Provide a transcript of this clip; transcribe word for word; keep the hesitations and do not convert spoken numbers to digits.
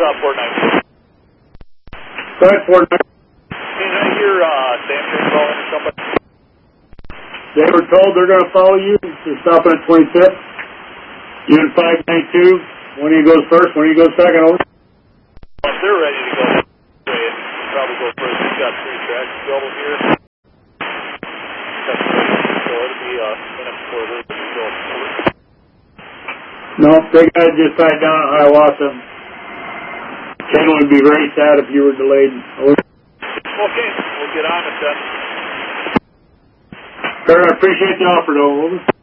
uh, four nine. Go ahead, four nine. Can I hear uh, Sam Green calling or somebody? They were told they're going to follow you. They're stopping at twenty-fifth. Unit five ninety-two. One of you goes first, one of you goes second. Over. If they're ready to go, we'll probably go first. We've got three tracks available here. So it'll be a minute before they're going to go first. No, they got to just tied down at Hiawatha. Ken would be very sad if you were delayed. Over. Okay, we'll get on it then. Sir, I appreciate the offer, though. Over.